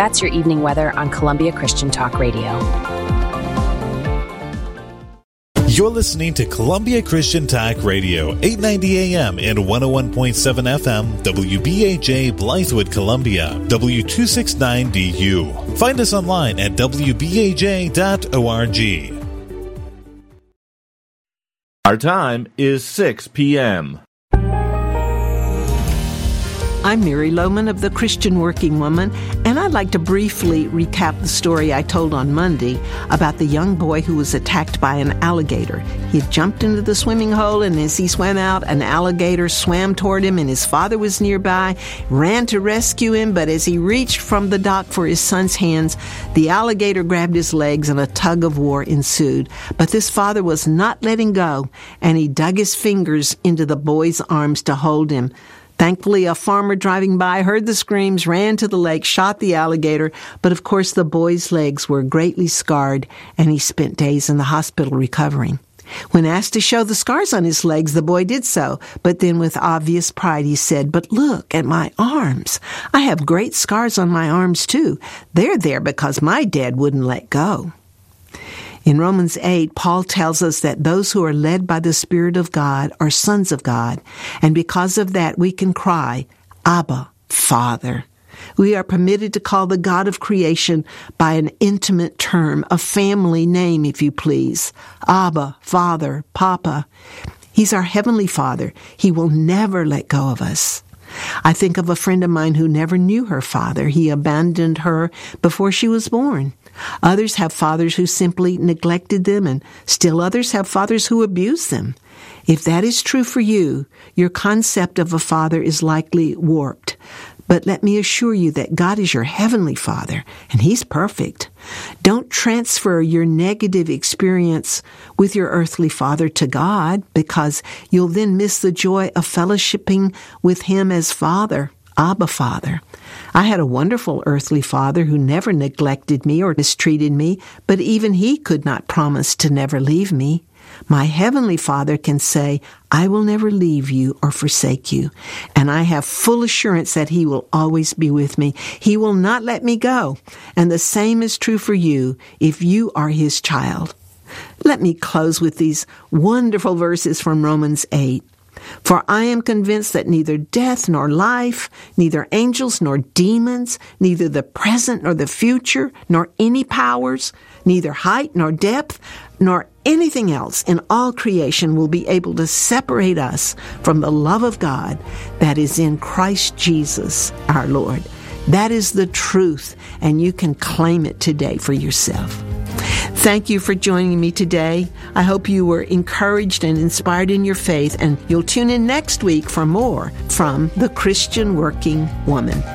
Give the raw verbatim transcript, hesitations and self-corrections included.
That's your evening weather on Columbia Christian Talk Radio. You're listening to Columbia Christian Talk Radio, eight ninety A M and one oh one point seven F M, W B H A Blythewood, Columbia, W two sixty-nine D U. Find us online at w b h a dot org. Our time is six p.m. I'm Mary Lohman of the Christian Working Woman, and I'd like to briefly recap the story I told on Monday about the young boy who was attacked by an alligator. He had jumped into the swimming hole, and as he swam out, an alligator swam toward him, and his father was nearby, ran to rescue him, but as he reached from the dock for his son's hands, the alligator grabbed his legs and a tug of war ensued. But this father was not letting go, and he dug his fingers into the boy's arms to hold him. Thankfully, a farmer driving by heard the screams, ran to the lake, shot the alligator, but of course the boy's legs were greatly scarred, and he spent days in the hospital recovering. When asked to show the scars on his legs, the boy did so, but then with obvious pride he said, "But look at my arms. I have great scars on my arms too. They're there because my dad wouldn't let go." In Romans eight, Paul tells us that those who are led by the Spirit of God are sons of God, and because of that we can cry, "Abba, Father." We are permitted to call the God of creation by an intimate term, a family name, if you please. Abba, Father, Papa. He's our Heavenly Father. He will never let go of us. I think of a friend of mine who never knew her father. He abandoned her before she was born. Others have fathers who simply neglected them, and still others have fathers who abused them. If that is true for you, your concept of a father is likely warped. But let me assure you that God is your Heavenly Father, and He's perfect. Don't transfer your negative experience with your earthly father to God, because you'll then miss the joy of fellowshipping with Him as Father, Abba, Father. I had a wonderful earthly father who never neglected me or mistreated me, but even he could not promise to never leave me. My Heavenly Father can say, "I will never leave you or forsake you," and I have full assurance that He will always be with me. He will not let me go, and the same is true for you if you are His child. Let me close with these wonderful verses from Romans eight. "For I am convinced that neither death nor life, neither angels nor demons, neither the present nor the future, nor any powers, neither height nor depth, nor anything else in all creation will be able to separate us from the love of God that is in Christ Jesus our Lord." That is the truth, and you can claim it today for yourself. Thank you for joining me today. I hope you were encouraged and inspired in your faith, and you'll tune in next week for more from the Christian Working Woman.